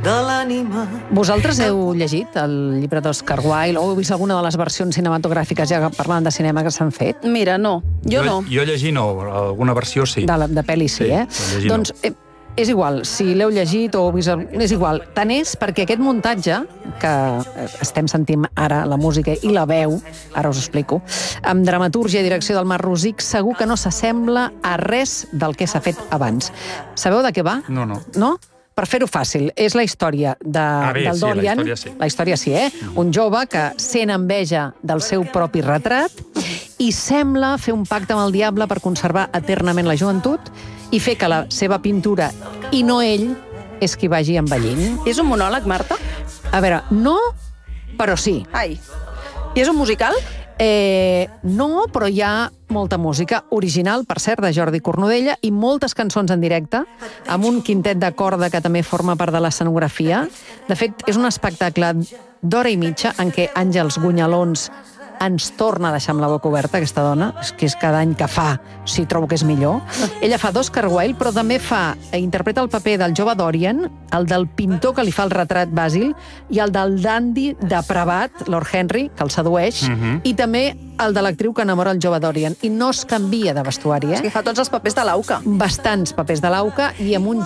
de l'ànima. Vosaltres heu llegit el llibre d'Oscar Wilde o heu vist alguna de les versions cinematogràfiques, ja parlant de cinema, que s'han fet? Mira, no. Jo no. Jo llegir no, alguna versió sí. De pel·li sí, eh? Doncs és igual, si l'heu llegit o heu vist... És igual, tant és perquè aquest muntatge, que estem sentint ara la música i la veu, ara us ho explico, amb dramatúrgia i direcció del Marc Rosic, segur que no s'assembla a res del que s'ha fet abans. Sabeu de què va? No. No? Per fer-ho fàcil, és la història del Dorian. La història sí. La història sí, eh? Un jove que sent enveja del seu propi retrat i sembla fer un pacte amb el diable per conservar eternament la joventut i fer que la seva pintura, i no ell, és qui vagi envellint. És un monòleg, Marta? A veure, no, però sí. Ai. I és un musical? No, però hi ha molta música original, per cert, de Jordi Cornudella, i moltes cançons en directe, amb un quintet de corda que també forma part de l'escenografia. De fet, és un espectacle d'hora i mitja en què Àngels Gunyalons ens torna a deixar amb la boca oberta, aquesta dona, que és cada any que fa, si trobo que és millor. Ella fa d'Oscar Wilde, però també interpreta el paper del jove Dorian, el del pintor que li fa el retrat Basil, i el del dandy depravat, Lord Henry, que el sedueix, i també el de l'actriu que enamora el jove Dorian. I no es canvia de vestuari, eh? És que fa tots els papers de l'Auca. Bastants papers de l'Auca, i amb un